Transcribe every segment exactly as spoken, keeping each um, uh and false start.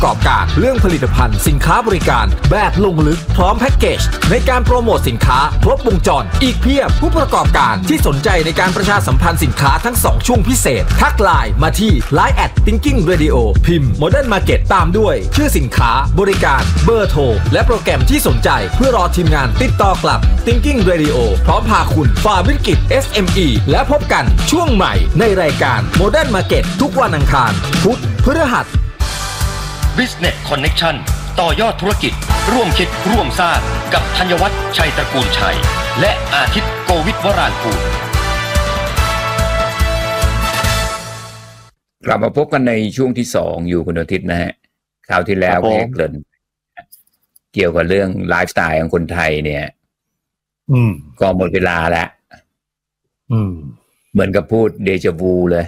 กอบการเรื่องผลิตภัณฑ์สินค้าบริการแบบลงลึกพร้อมแพ็กเกจในการโปรโมทสินค้าครบวงจรอีกเพียบผู้ประกอบการที่สนใจในการประชาสัมพันธ์สินค้าทั้งสองช่วงพิเศษทักไลน์มาที่ ไลน์ แอท Thinking Radio พิมพ์ Modern Market ตามด้วยชื่อสินค้าบริการเบอร์โทรและโปรแกรมที่สนใจเพื่อรอทีมงานติดต่อกลับ Thinking Radio พร้อมพาคุณฝ่าวิกฤต เอส เอ็ม อี และพบกันช่วงใหม่ในรายการ Modern Market ทุกวันอังคารพุธพฤหัส Business Connection ต่อยอดธุรกิจร่วมคิดร่วมสร้างกับธัญวัฒน์ชัยตระกูลชัยและอาทิตย์โกวิทวรางกูลกลับมาพบกันในช่วงที่สองอยู่คุณอาทิตย์นะฮะคราวที่แล้วแค่เกริ่นเกี่ยวกับเรื่องไลฟ์สไตล์ของคนไทยเนี่ยอืมก็หมดเวลาแล้วอืมเหมือนกับพูดเดจาวูเลย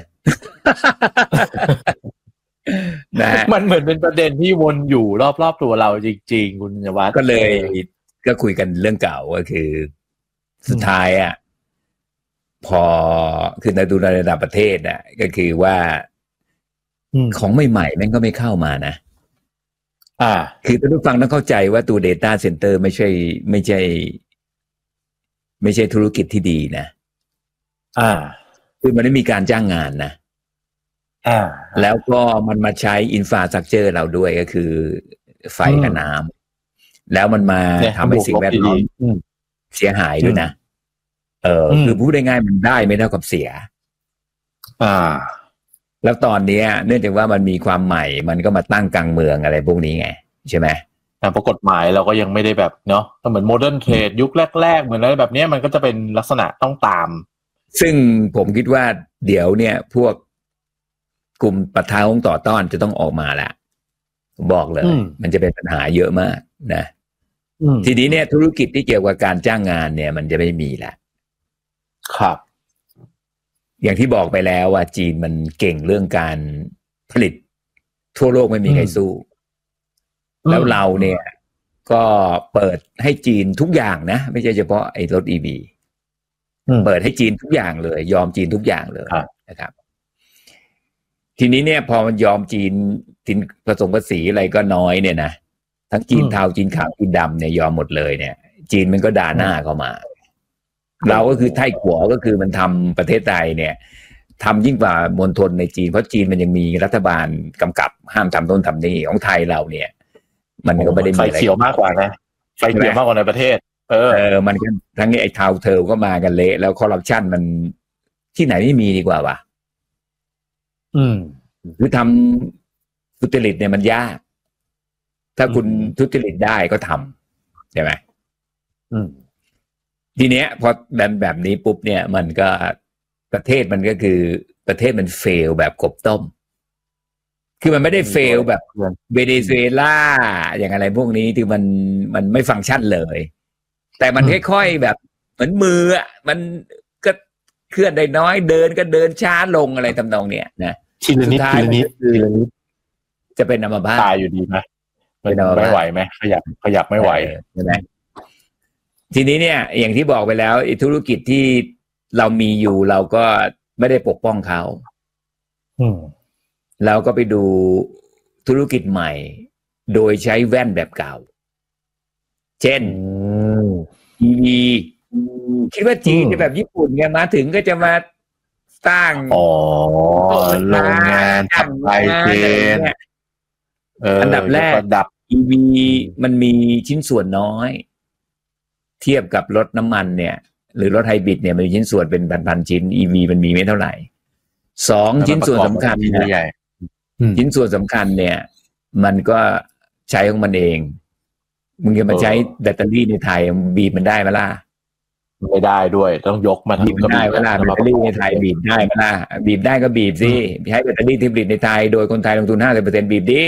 นะมันเหมือนเป็นประเด็นที่วนอยู่รอบๆตัวเราจริงๆคุณยวัฒน์ก็เลยก็คุยกันเรื่องเก่าก็คือสุดท้ายอ่ะพอคือในดูในระดับประเทศอ่ะก็คือว่าของใหม่ๆมันก็ไม่เข้ามานะอ่าคือท่านผู้ฟังต้องเข้าใจว่าตัว data center ไม่ใช่ไม่ใช่ไม่ใช่ธุรกิจที่ดีนะอ่าคือมันไม่มีการจ้างงานนะอ่าแล้วก็มันมาใช้อินฟราสตรัคเจอร์เราด้วยก็คือไฟกับน้ำแล้วมันมาทำให้สิ่งแวดล้อมเสียหายด้วยนะเออคือพูดได้ง่ายมันได้ไม่เท่ากับเสียอ่าแล้วตอนนี้เนื่องจากว่ามันมีความใหม่มันก็มาตั้งกลางเมืองอะไรพวกนี้ไงใช่ไหมแต่พอกฎหมายเราก็ยังไม่ได้แบบเนาะเหมือนโมเดิร์นเทรดยุคแรกๆเหมือนอะไรแบบนี้มันก็จะเป็นลักษณะต้องตามซึ่งผมคิดว่าเดี๋ยวเนี่ยพวกกลุ่มปะทะของต่อต้านจะต้องออกมาแหละบอกเลยมันจะเป็นปัญหาเยอะมากนะทีนี้เนี่ยธุรกิจที่เกี่ยวกับการจ้างงานเนี่ยมันจะไม่มีแหละครับอย่างที่บอกไปแล้วว่าจีนมันเก่งเรื่องการผลิตทั่วโลกไม่มีใครสู้แล้วเราเนี่ยก็เปิดให้จีนทุกอย่างนะไม่ใช่เฉพาะไอ้รถ อี วี เปิดให้จีนทุกอย่างเลยยอมจีนทุกอย่างเลยนะครับทีนี้เนี่ยพอมันยอมจีนจีนผสมภาษีอะไรก็น้อยเนี่ยนะทั้งจีนเทาจีนขาวจีนดำเนี่ยยอมหมดเลยเนี่ยจีนมันก็ด่าหน้าเข้ามาเราก็คือไต้กัวก็คือมันทำประเทศไทยเนี่ยทำยิ่งกว่ามณฑลในจีนเพราะจีนมันยังมีรัฐบาลกำกับห้ามทำโน่นทำนี่ของไทยเราเนี่ยมันก็ไม่ได้มีอะไรไฟเขียวมากกว่านะไฟเขียวมากกว่าในประเทศเออเออมันก็ทั้งนี้ไอ้เทาเทอก็มากันเละแล้วคอร์รัปชันมันที่ไหนไม่มีดีกว่าวะอืมคือทำทุจริตเนี่ยมันยากถ้าคุณทุจริตได้ก็ทำใช่ไหมอืมทีเนี้ยพอแบบแบบนี้ปุ๊บเนี่ยมันก็ประเทศมันก็คือประเทศมันเฟลแบบกบต้มคือมันไม่ได้เฟลแบบเวเนซุเอลาอย่างอะไรพวกนี้ที่มันมันไม่ฟังก์ชันเลยแต่มันค่อยๆแบบเหมือนมืออ่ะมันก็เคลื่อนได้น้อยเดินก็เดินช้าลงอะไรทำนองเนี้ยนะทีละนิดทีละนิดทีละนิดจะเป็นอัมพาตตายอยู่ดีไหมไม่ไหวไหมขยับขยับไม่ไหวใช่ไหมทีนี้เนี่ยอย่างที่บอกไปแล้วธุรกิจที่เรามีอยู่เราก็ไม่ได้ปกป้องเขาเราก็ไปดูธุรกิจใหม่โดยใช้แว่นแบบเก่าเช่น อี วี คิดว่าจีนจะแบบญี่ปุ่นไงมาถึงก็จะมาสร้างอ๋อโรงงานทำไฟเจนอันดับแรก อี วี มันมีชิ้นส่วนน้อยเทียบกับรถน้ำมันเนี่ยหรือรถไฮบริดเนี่ยมันมีชิ้นส่วนเป็นพันๆชิ้น อี วี มันมีไม่เท่าไหร่สองชิ้นส่วนสำคัญเนี่ยชิ้นส่วนสำคัญเนี่ยมันก็ใช้ของมันเองมึงจะมาใช้แบตเตอรี่ในไทยบีบมันได้ไหมล่ะไม่ได้ด้วยต้องยกมาบีบได้เวลาแบตเตอรี่ในไทยบีบได้ไหมล่ะบีบได้ก็บีบสิใช้แบตเตอรี่ที่ผลิตในไทยโดยคนไทยลงทุน ห้าสิบเปอร์เซ็นต์ บีบดิ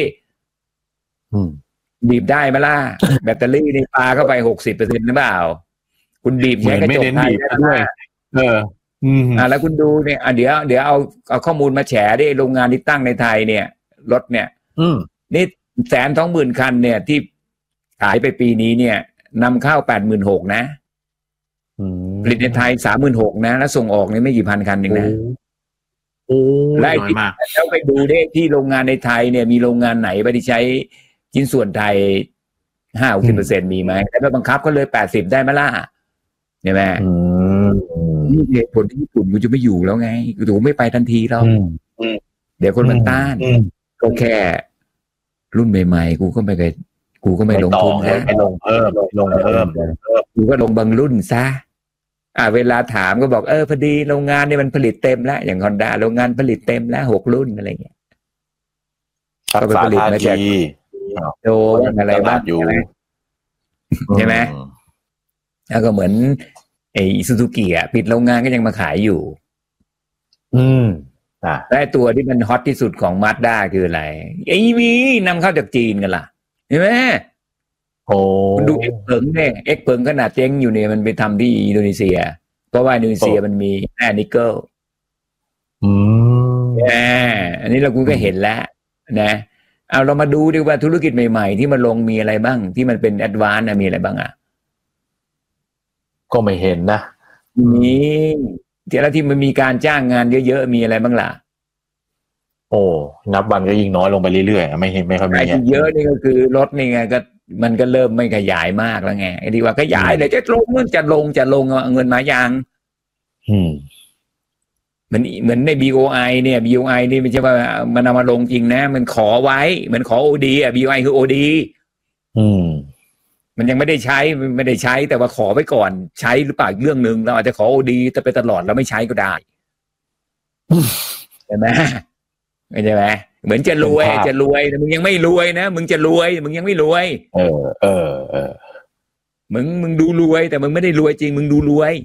บีบได้ไหมล่ะแบตเตอรี่ในปลาเข้าไป หกสิบเปอร์เซ็นต์ หรือเปล่าคุณบีบใช้กระจกไทยด้วยเอออ่าแล้วคุณดูเนี่ยอ่ะเดี๋ยวเดี๋ยวเอาเอาข้อมูลมาแฉดิโรงงานที่ตั้งในไทยเนี่ยรถเนี่ยนี่แสนสองหมื่นคันเนี่ยที่ขายไปปีนี้เนี่ยนำเข้า แปดหมื่นหกพัน นะผลิตในไทย สามหมื่นหกพัน นะแล้วส่งออกนี่ไม่กี่พันคันเองนะโอ้น้อยมากแล้วไปดูได้ที่โรงงานในไทยเนี่ยมีโรงงานไหนไปที่ใช้ชิ้นส่วนไทยห้าหกสิบเปอร์เซ็นต์มีไหมแต่ไปบังคับก็เลยแปดสิบได้ไหมล่ะใช่ไหมนี่เหตุผลที่ญี่ปุ่นกูจะไม่อยู่แล้วไงกูไม่ไปทันทีแล้วเดี๋ยวคนมันต้านก็แค่รุ่นใหม่ๆกูก็ไม่เคยกูก็ไม่ลงทุนนะไม่ลงเพิ่มลงเพิ่มกูก็ลงบางรุ่นซะอ่าเวลาถามก็บอกเออพอดีโรงงานเนี่ยมันผลิตเต็มแล้วอย่าง Honda โรงงานผลิตเต็มแล้วหกรุ่นอะไรเงี้ยก็ไปผลิตมาจากโดนอะไรบ้างอยู่ใช่ไหมแล้วก็เหมือนไอ้ซูซูกิอ่ะปิดโรงงานก็ยังมาขายอยู่อืมอ่าและตัวที่มันฮอตที่สุดของ Mazda คืออะไร อี วี นำเข้าจากจีนกันล่ะเห็นไหมโอ้ดูเอ็กเพิงเนี่ยเอ็กเพิงขนาดเจ๊งอยู่เนี่ยมันไปทำที่อินโดนีเซียเพราะว่าอินโดนีเซียมันมีแร่นิกเกิลอืมแหมอันนี้เราคุณก็เห็นแล้วนะเอาเรามาดูดีว่าธุรกิจใหม่ๆที่มันลงมีอะไรบ้างที่มันเป็นแอดวานซ์มีอะไรบ้างอ่ะก็ไม่เห็นนะมีที่แล้วที่มันมีการจ้างงานเยอะๆมีอะไรบ้างล่ะโอ้นับวันก็ยิ่งน้อยลงไปเรื่อยๆไม่เห็นไม่ค่อยมีเยอะนี่ก็คือรถนี่ไงก็มันก็เริ่มไม่ขยายมากแล้วไงไอ้ที่ว่าขยายเดี๋ยวจะลงเงินจะลงจะลงเอาเงินมายังอืมเหมือนเหมือนใน บี โอ ไอ เนี่ย บี โอ ไอ นี่ไม่ใช่ว่ามันเอามาลงจริงนะมันขอไว้เหมือนขอ โอ ดี อ่ะ บี โอ ไอ คือ โอ ดีอืมมันยังไม่ได้ใช้ไม่ได้ใช้แต่ว่าขอไว้ก่อนใช้หรือเปล่าเรื่องนึงเราอาจจะขอ โอ ดี แต่ไปตลอดแล้วไม่ใช้ก็ได้ใช่ไหมใช่ไหมเหมือนจะรวยจะรวยแต่มึงยังไม่รวยนะมึงจะรวยมึงยังไม่รวยเออเออเออมึงมึงดูรวยแต่มึงไม่ได้รวยจริงมึงดูรวย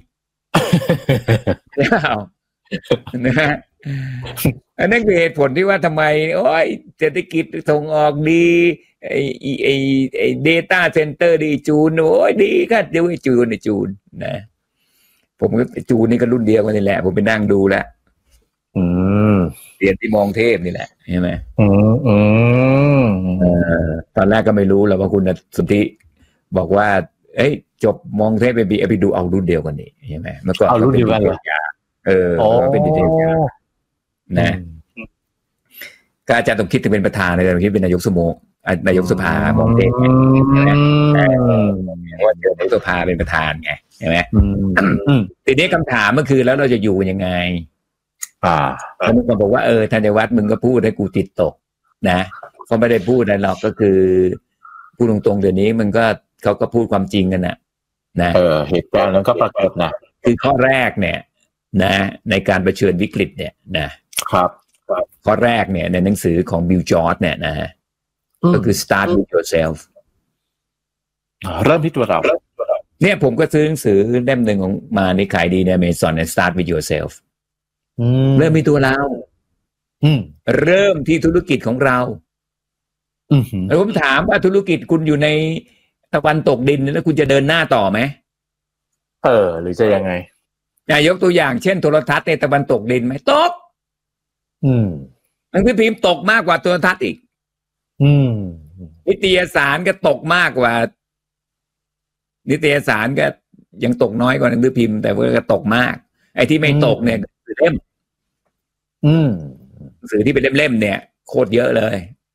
แล้วนะอันนั้นคือเหตุผลที่ว่าทำไมโอ้ยเศรษฐกิจส่งออกดีไอ้ไอ้ไอ้ data center ดีจูนโอ้ยดีก็เดี๋ยวไอ้จูนไอ้จูนนะผมก็จูนนี่ก็รุ่นเดียวกันนี่แหละผมไปนั่งดูแล้วอืมเรียนที่มองเทพนี่แหละใช่ไหมอืมอืมเอ่อตอนแรกก็ไม่รู้หรอกว่าคุณสุทธิบอกว่าเอ้ยจบมองเทพไปบีไปดูเอารุ่นเดียวกันนี่ใช่ไหมเมื่อก่อนเอารุ่นเดียวกันเหรอเออเป็นดีเทลนะก็อาจารย์ต้องคิดถึงเป็นประธานเลยคิดเป็นนายกสโมนายกสภามองเทพใช่ไหมว่าเดี๋ยวนายกสภาเป็นประธานไงใช่ไหมทีนี้คำถามก็คือแล้วเราจะอยู่ยังไงอ่าแล้วมึงก็บอกว่าเออธัญวัฒน์มึงก็พูดให้กูติดตกนะเขาไม่ได้พูดอะไรหรอกก็คือพูดตรงๆเดี๋ยวนี้มันก็เขาก็พูดความจริงกันนะนะเออเหตุการณ์นั้นก็ปรากฏนะคือข้อแรกเนี่ยนะในการเผชิญวิกฤตเนี่ยนะครับข้อแรกเนี่ยในหนังสือของบิลจอร์จเนี่ยนะฮะก็คือ start with yourself เริ่มที่ตัวเราเนี่ยผมก็ซื้อหนังสือเล่มหนึ่งของมาในขายดีใน Amazon เนี่ย start with yourself เริ่มที่ตัวเราเริ่มที่ธุรกิจของเราแล้วผมถามว่าธุรกิจคุณอยู่ในตะวันตกดินแล้วคุณจะเดินหน้าต่อไหมเออหรือจะยังไงยกตัวอย่างเช่นโทรทัศน์ในตะวันตกดินไหมตกอืมหนังสือพิมพ์ตกมากกว่าโทรทัศน์อีกอืมนิตยสารก็ตกมากกว่านิตยสารก็ยังตกน้อยกว่าหนังสือพิมพ์แต่ว่าก็ตกมากไอ้ที่ไม่ตกเนี่ยคือเล่มอืมหนังสือที่เป็นเล่มๆเนี่ยโคตรเยอะเลย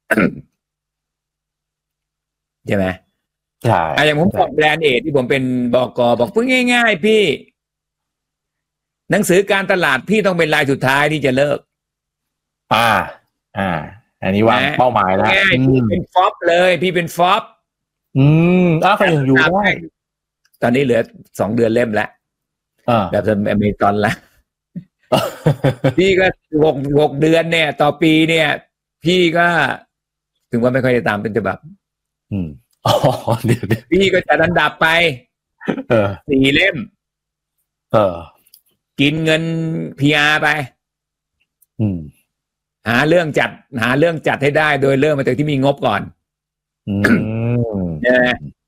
ใช่ไหมใช่อย่างผมบอกแบรนด์เอทที่ผมเป็นบก.บอกพูดง่ายๆพี่หนังสือการตลาดพี่ต้องเป็นรายสุดท้ายที่จะเลิกอ่าอ่าอันนี้วางเป้าหมายแล้วพี่เป็นฟอปเลยพี่เป็นฟอปอืมอ้าวก็ยังอยู่ได้ตอนนี้เหลือสองเดือนเล่มแล้วแบบอเมซอนละพี่ก็หกหกเดือนเนี่ยต่อปีเนี่ยพี่ก็ถึงว่าไม่ค่อยได้ตามเป็นฉบับอืมอ๋อเดี๋ยวพี่ก็จะดันดับไปเออสี่เล่มเออกินเงิน พี อาร์ ไปอืมหาเรื่องจัดหาเรื่องจัดให้ได้โดยเริ่มมาจากที่มีงบก่อนอืมเนี่ย